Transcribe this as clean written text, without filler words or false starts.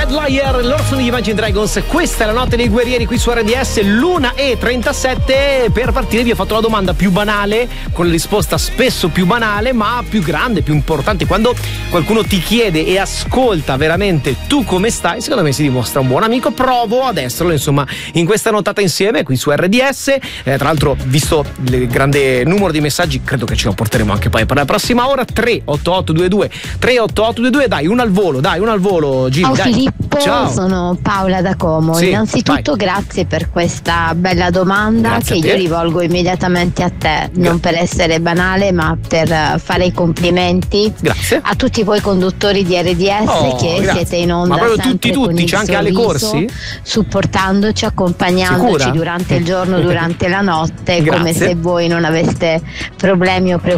Bad Liar, loro sono gli Imagine Dragons. Questa è la notte dei guerrieri qui su RDS, l'1:37. Per partire vi ho fatto la domanda più banale, con la risposta spesso più banale, ma più grande, più importante. Quando qualcuno ti chiede e ascolta veramente tu come stai, secondo me si dimostra un buon amico. Provo ad esserlo, insomma, in questa nottata insieme qui su RDS. Tra l'altro, visto il grande numero di messaggi, credo che ce lo porteremo anche poi per la prossima ora. 38822 dai, uno al volo, Gilli. Ciao dai. Filippo, Ciao. Sono Paola da Como. Sì, Innanzitutto grazie per questa bella domanda. Grazie che a te. io rivolgo immediatamente a te, non per essere banale ma per fare i complimenti. Grazie. A tutti voi conduttori di RDS che grazie. siete in onda Ma proprio sempre tutti, con il c'è anche Ale sorriso, Corsi? supportandoci, accompagnandoci Sicura? durante il giorno, durante la notte, Grazie. come se voi non aveste problemi o preoccupazioni